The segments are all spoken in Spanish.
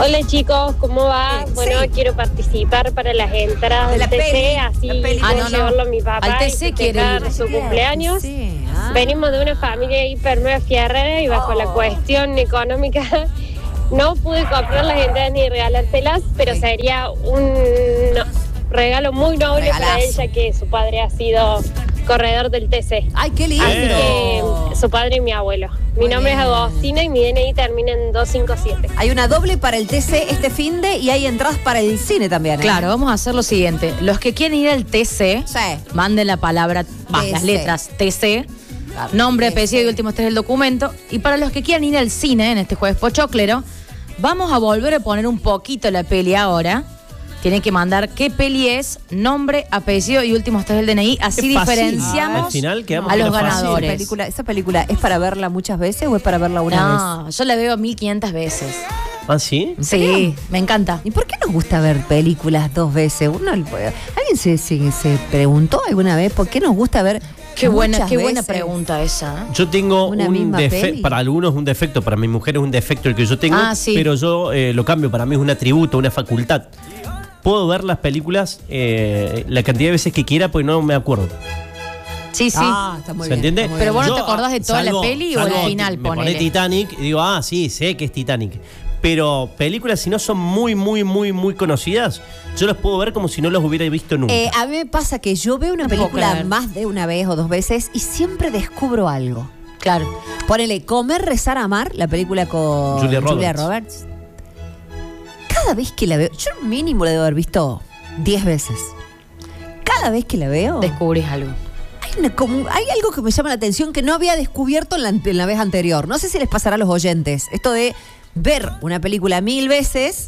Hola chicos, ¿cómo va? Bueno, quiero participar para las entradas del TC, así puedo llevarlo a mi papá al TC y festejar su cumpleaños. Venimos de una familia hiper nueva fierrera y bajo la cuestión económica no pude comprar las entradas ni regalárselas, pero sería un regalo muy noble para ella, que su padre ha sido corredor del TC. ¡Ay, qué lindo! Así que su padre y mi abuelo. Mi nombre es Agostina y mi DNI termina en 257. Hay una doble para el TC este finde y hay entradas para el cine también. Claro, vamos a hacer lo siguiente. Los que quieren ir al TC, manden la palabra, las letras TC, nombre, apellido y últimos tres del documento. Y para los que quieran ir al cine en este jueves pochoclero, vamos a volver a poner un poquito la peli ahora. Tienen que mandar qué peli es, nombre, apellido y últimos tres del DNI. Así diferenciamos al final a los ganadores. ¿Esa película es para verla muchas veces o es para verla una vez? No, yo la veo 1500 veces. ¿Ah, sí? Sí, me encanta. ¿Y por qué nos gusta ver películas dos veces? ¿Alguien se preguntó alguna vez por qué nos gusta ver Qué buena pregunta esa. Yo tengo un defecto, para algunos es un defecto, para mi mujer es un defecto el que yo tengo, pero yo lo cambio, para mí es un atributo, una facultad. Puedo ver las películas la cantidad de veces que quiera, porque no me acuerdo. Sí. Está muy bien. ¿Se entiende? Pero vos no te acordás de toda la peli o al final, me pone Titanic y digo, sí, sé que es Titanic. Pero películas, si no son muy, muy, muy, muy conocidas, yo las puedo ver como si no las hubiera visto nunca. A mí me pasa que yo veo una película más de una vez o dos veces y siempre descubro algo. Claro. Ponele Comer, Rezar, Amar, la película con Julia Roberts. Cada vez que la veo, yo mínimo la debo haber visto 10 veces. Cada vez que la veo, descubrís algo. Hay algo que me llama la atención que no había descubierto en la vez anterior. No sé si les pasará a los oyentes. Esto de ver una película 1000 veces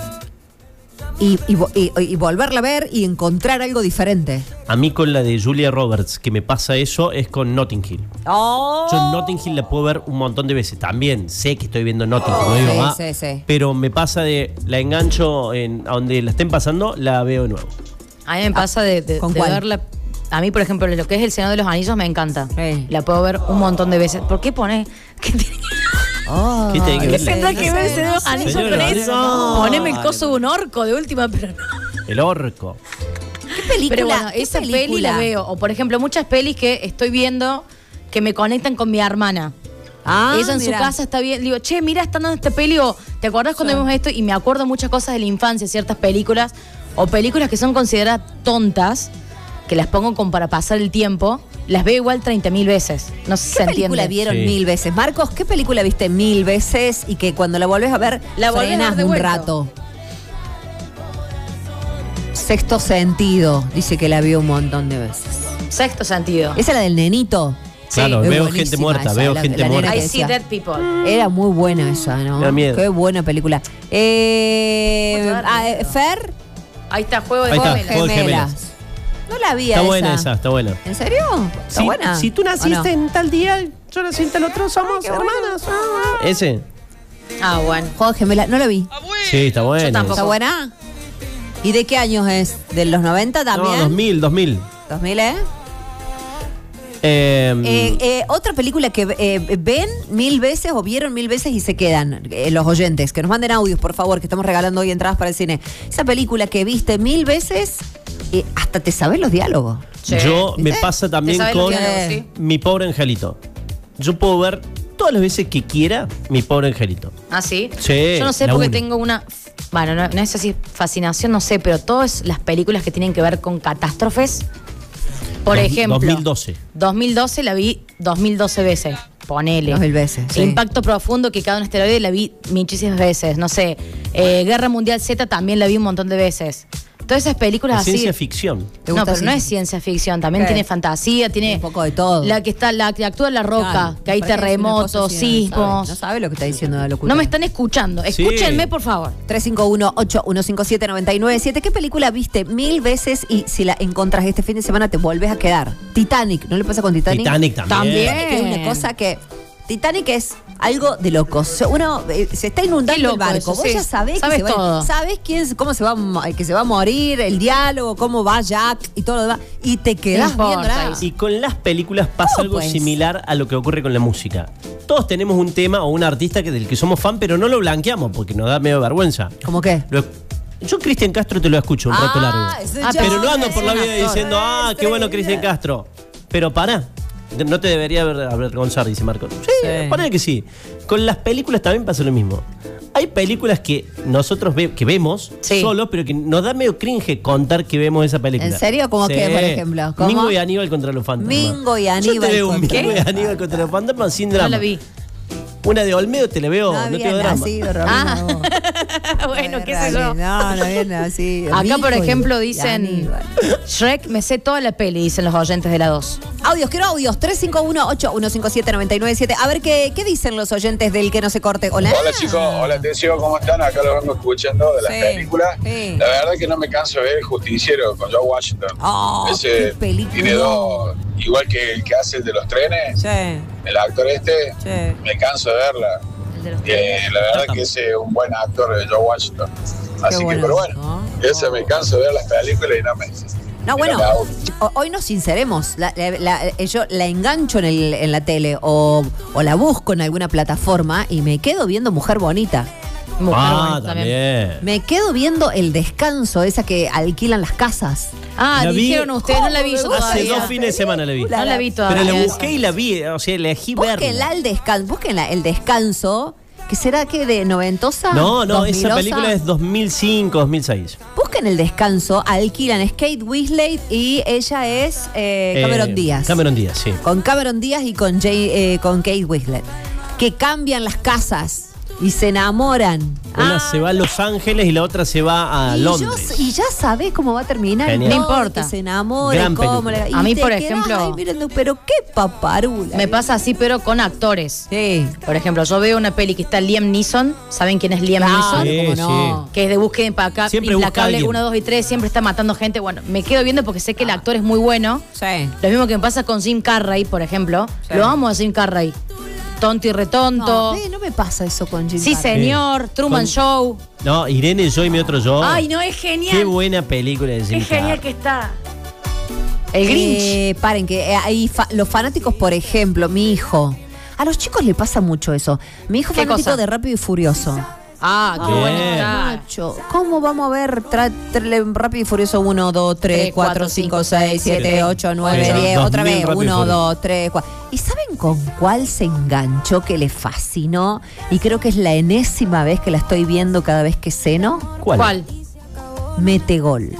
y volverla a ver y encontrar algo diferente. A mí con la de Julia Roberts, que me pasa eso, es con Notting Hill. Yo en Notting Hill la puedo ver un montón de veces. También sé que estoy viendo Notting Hill, sí. Pero me pasa la engancho a donde la estén pasando, la veo de nuevo. A mí me pasa de verla. A mí, por ejemplo, lo que es El Señor de los Anillos me encanta. La puedo ver un montón de veces. ¿Por qué pones? ¿Qué tiene que ver? ¿Qué tendrá que ver El Señor de los Anillos con eso? Poneme el coso de un orco de última, pero no. El orco. ¿Qué película? Pero bueno, esa peli la veo. O por ejemplo, muchas pelis que estoy viendo que me conectan con mi hermana. Ella en su casa está bien. Digo, che, mira, está dando esta peli. O ¿te acordás cuando vimos esto? Y me acuerdo muchas cosas de la infancia, ciertas películas. O películas que son consideradas tontas, que las pongo como para pasar el tiempo, las veo igual 30.000 veces. No sé si se entiende. ¿Qué película vieron 1000 veces? Marcos, ¿qué película viste 1000 veces y que cuando la volvés a ver, la frenas un rato? Sexto Sentido, dice que la vio un montón de veces. Sexto Sentido. ¿Esa es la del nenito? Claro, veo gente muerta, muerta. I see dead people. Era muy buena esa, ¿no? Me da miedo. Qué buena película. Fer. Ahí está, Juego de Gemelas. No la vi Está buena esa, está buena. ¿En serio? ¿Está buena? Si tú naciste en tal día, yo nací en tal otro, somos hermanas. Ese. Bueno. Juego de Gemelas, no la vi. Sí, está buena. Yo tampoco. ¿Está buena? ¿Y de qué años es? ¿De los 90 también? No, 2000. ¿2000, otra película que ven 1000 veces o vieron 1000 veces y se quedan, los oyentes, que nos manden audios, por favor, que estamos regalando hoy entradas para el cine. Esa película que viste 1000 veces, hasta te sabes los diálogos. Sí. Me pasa también con Mi Pobre Angelito. Yo puedo ver todas las veces que quiera Mi Pobre Angelito. ¿Ah, sí? Sí. Yo no sé porque tengo una... Bueno, no es así fascinación, no sé, pero todas las películas que tienen que ver con catástrofes... Por ejemplo, 2012 la vi 2012 veces, ponele. 2000 veces. Sí. Impacto Profundo, que cada un asteroide la vi muchísimas veces. No sé, Guerra Mundial Z también la vi un montón de veces. Todas esas películas así. Ciencia ficción. No, pero no es ciencia ficción, también tiene fantasía, tiene un poco de todo. La que actúa en La Roca, que hay terremotos, sismos. No sabe lo que está diciendo la locura. No me están escuchando. Escúchenme, por favor. 351-8157-997. ¿Qué película viste 1000 veces y si la encontrás este fin de semana te volvés a quedar? Titanic, ¿no le pasa con Titanic? Titanic también. Es una cosa que... Titanic es algo de locos. Uno se está inundando el barco. Vos ya sabés que sabés cómo se va a morir, el diálogo, cómo va Jack y todo lo demás. Y te quedás viendo nada. Y con las películas pasa algo similar a lo que ocurre con la música. Todos tenemos un tema o un artista del que somos fan, pero no lo blanqueamos porque nos da medio vergüenza. ¿Cómo qué? Yo Cristian Castro te lo escucho un rato largo. Pero no ando por la vida diciendo, qué bueno Cristian Castro. Pero no te debería avergonzar, dice Marco. Sí, pará que sí. Con las películas también pasa lo mismo. Hay películas que nosotros vemos solo, pero que nos da medio cringe contar que vemos esa película. ¿En serio? ¿Cómo qué, por ejemplo? ¿Cómo? Mingo y Aníbal contra los fantasmas. Mingo y Aníbal. Yo te veo un Mingo y Aníbal contra los fantasmas sin drama. No la vi. Una de Olmedo te la veo, no tengo drama. Bueno, qué sé yo. No bien nacido. Acá, por ejemplo, dicen Shrek, me sé toda la peli, dicen los oyentes de la 2. Quiero audios. 351-8157-997. A ver, ¿qué dicen los oyentes del que no se corte? Hola. Hola, chicos. Hola, Tesio. ¿Cómo están? Acá lo vengo escuchando de las películas. La verdad que no me canso de ver El Justiciero con Joe Washington. Ese tiene dos, igual que el que hace el de los trenes. El actor me canso de verla. La verdad que es un buen actor, Joe Washington. Así que, pero bueno, ese me canso de ver las películas y no me... No, bueno, hoy nos sinceremos. Yo la engancho en la tele o la busco en alguna plataforma y me quedo viendo Mujer Bonita. También. Me quedo viendo El Descanso, esa que alquilan las casas. Dijeron ustedes, no la vi yo todavía. Hace 2 fines de semana la vi. No la vi todavía. Pero la busqué y la vi, o sea, elegí verla. Búsquenla, El Descanso, que será que de noventosa. No, esa película es 2005, 2006. Busquen El Descanso, alquilan, es Kate Winslet y ella es Cameron Díaz. Cameron Díaz, sí. Con Cameron Díaz y con Kate Winslet. Que cambian las casas y se enamoran. Una se va a Los Ángeles y la otra se va a Londres. Y ya sabés cómo va a terminar. Genial. No importa. Que se enamoran. A mí, por ejemplo, pero qué paparula. Me pasa así, pero con actores. Sí. Por ejemplo, yo veo una peli que está Liam Neeson. ¿Saben quién es Liam Neeson? ¿Cómo no? Que es de búsqueda implacable, 1, 2 y 3, siempre está matando gente. Bueno, me quedo viendo porque sé que el actor es muy bueno. Sí. Lo mismo que me pasa con Jim Carrey, por ejemplo. Sí. Lo amo a Jim Carrey. Tonto y retonto. No me pasa eso con Jim Sí, Carrey. Señor. Truman Show. No, Irene, yo y mi otro yo. Ay, no, es genial. Qué buena película de Jim Carrey. Qué genial que está. El Grinch. Paren, que hay los fanáticos, por ejemplo, mi hijo. A los chicos le pasa mucho eso. Mi hijo fanático de Rápido y Furioso. Qué bueno. Nacho, ¿cómo vamos a ver Rápido y Furioso 1, 2, 3, 4, 5, 6, 7, 8, 9, 10? Otra vez, 1, 2, 3, 4. ¿Y saben con cuál se enganchó que le fascinó? Y creo que es la enésima vez que la estoy viendo cada vez que ceno. ¿Cuál? Metegol.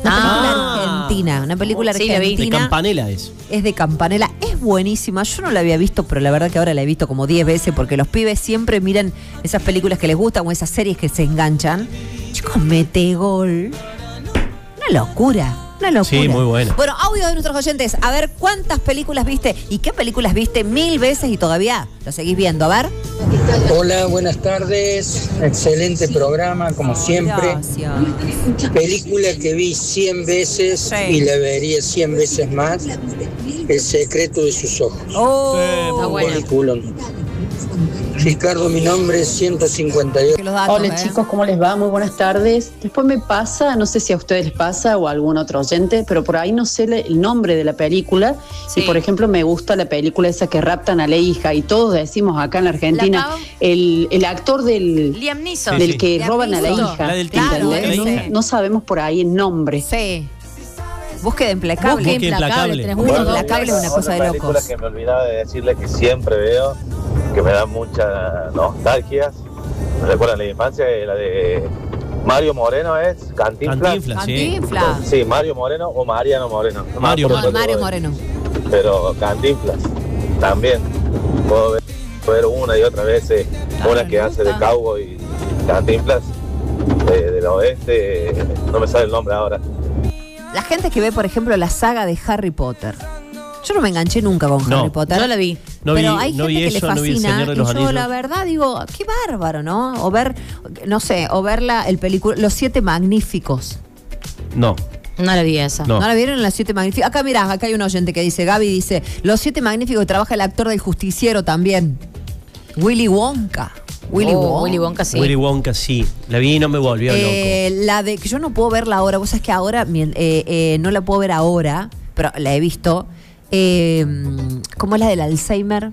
Una película argentina. De Campanella es. Es de Campanella. Es buenísima. Yo no la había visto, pero la verdad que ahora la he visto como 10 veces porque los pibes siempre miran esas películas que les gustan o esas series que se enganchan. Chicos, Metegol. Una locura. Sí, muy bueno. Bueno, audio de nuestros oyentes. A ver, ¿cuántas películas viste? ¿Y qué películas viste 1000 veces y todavía lo seguís viendo? A ver. Hola, buenas tardes. Excelente programa, como siempre. Gracias. Película que vi 100 veces y la vería 100 veces más. El secreto de sus ojos. Está buena. Peliculón. Ricardo, mi nombre es 158. Hola chicos, ¿cómo les va? Muy buenas tardes. Después me pasa, no sé si a ustedes les pasa o a algún otro oyente, pero por ahí no sé el nombre de la película. Sí. Y por ejemplo me gusta la película esa que raptan a la hija y todos decimos acá en la Argentina, el actor del Liam Neeson, del que roban a la hija. La del título, no sabemos por ahí el nombre. Sí. Búsqueda implacable. Implacable. Implacable es una cosa de locos. Una película que me olvidaba de decirles que siempre veo, que me da mucha nostalgia. ¿Me recuerdan la infancia? La de Mario Moreno, ¿es? Cantinflas. Sí, Mario Moreno o Mariano Moreno. Mario Moreno. Pero Cantinflas también. Puedo ver una y otra vez una que hace de cowboy Cantinflas del oeste. No me sale el nombre ahora. La gente que ve, por ejemplo, la saga de Harry Potter. Yo no me enganché nunca con Harry Potter. Yo la vi. Pero hay gente que le fascina. Y yo, la verdad, digo, qué bárbaro, ¿no? O ver, no sé, el película Los Siete Magníficos. No la vi esa. ¿No la vieron en Los Siete Magníficos? Acá, mirá, acá hay un oyente que dice, Gaby dice, Los Siete Magníficos, trabaja el actor del Justiciero también. Willy Wonka. Willy Wonka, sí. Willy Wonka, sí. La vi y no me volvió loco. La de que yo no puedo verla ahora. Vos sabés que ahora no la puedo ver ahora, pero la he visto. ¿Cómo es la del Alzheimer?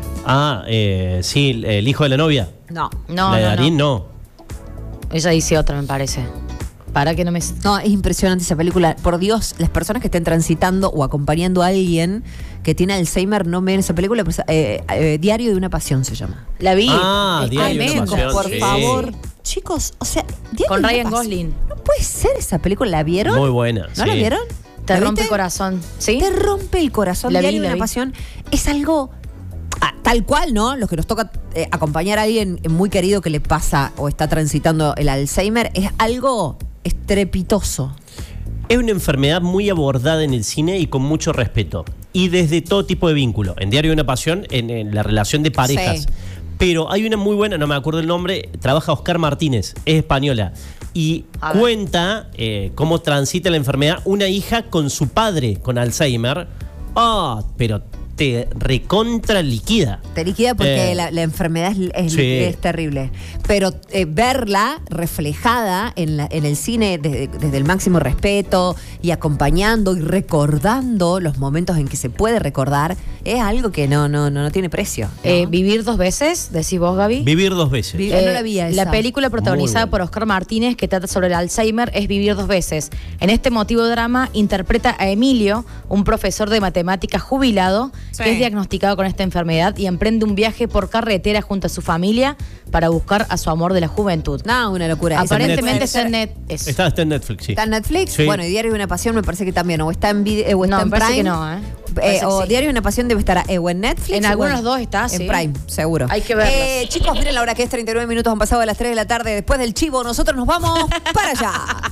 Sí, el hijo de la novia. No. La de Darín, no. Ella dice otra, me parece. Para que no me... No, es impresionante esa película. Por Dios, las personas que estén transitando o acompañando a alguien que tiene Alzheimer no ven esa película. Pues, Diario de una pasión se llama. La vi. Diario de una pasión. Por favor. Chicos, o sea, con Ryan Gosling. No puede ser esa película. ¿La vieron? Muy buena. ¿No la vieron? Te rompe el corazón. ¿Sí? Te rompe el corazón. Diario de una pasión es algo... tal cual, ¿no? Los que nos toca acompañar a alguien muy querido que le pasa o está transitando el Alzheimer es algo estrepitoso. Es una enfermedad muy abordada en el cine y con mucho respeto. Y desde todo tipo de vínculo. En Diario de una pasión, en la relación de parejas. Sí. Pero hay una muy buena, no me acuerdo el nombre, trabaja Oscar Martínez, es española. Y cuenta cómo transita la enfermedad una hija con su padre con Alzheimer. Pero te recontra liquida. Te liquida porque la enfermedad es terrible. Pero verla reflejada en el cine desde el máximo respeto y acompañando y recordando los momentos en que se puede recordar es algo que no tiene precio, ¿no? Vivir dos veces, decís vos, Gaby. Vivir dos veces. No la vi esa. La película protagonizada por Oscar Martínez que trata sobre el Alzheimer es Vivir dos veces. En este emotivo drama interpreta a Emilio, un profesor de matemáticas jubilado, que es diagnosticado con esta enfermedad y emprende un viaje por carretera junto a su familia para buscar a su amor de la juventud. No, una locura. Aparentemente está en Netflix. Está en Netflix, sí. ¿Está en Netflix? Sí. Bueno, y Diario de una pasión me parece que también. O está en video, o está en Prime. Que no, o sí. Diario de una pasión debe estar o en Netflix. En algunos dos está, en Prime, seguro. Hay que verlos. Chicos, miren la hora que es 39 minutos, han pasado a las 3 de la tarde. Después del chivo, nosotros nos vamos para allá.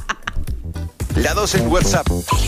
La 2 en WhatsApp.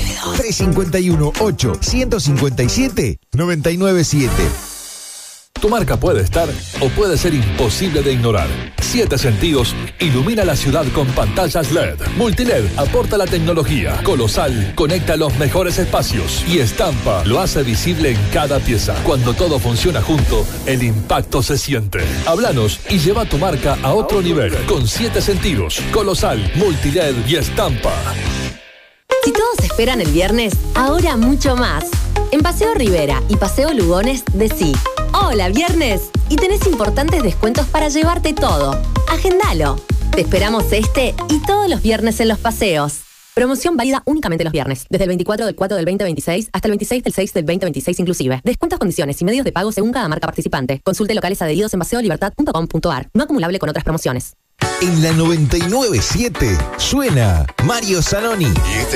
351-8-157-997. Tu marca puede estar o puede ser imposible de ignorar. 7 Sentidos ilumina la ciudad con pantallas LED. Multiled aporta la tecnología. Colosal conecta los mejores espacios. Y Estampa lo hace visible en cada pieza. Cuando todo funciona junto, el impacto se siente. Háblanos y lleva tu marca a otro nivel. Con 7 Sentidos, Colosal, Multiled y Estampa. Si todos esperan el viernes, ahora mucho más. En Paseo Rivera y Paseo Lugones, decí: ¡Hola, viernes! Y tenés importantes descuentos para llevarte todo. Agendalo. Te esperamos este y todos los viernes en los paseos. Promoción válida únicamente los viernes, desde el 24 del 4 del 2026 hasta el 26 del 6 del 2026 inclusive. Descuentos, condiciones y medios de pago según cada marca participante. Consulte locales adheridos en paseolibertad.com.ar. No acumulable con otras promociones. En la 99.7 suena Mario Zanoni.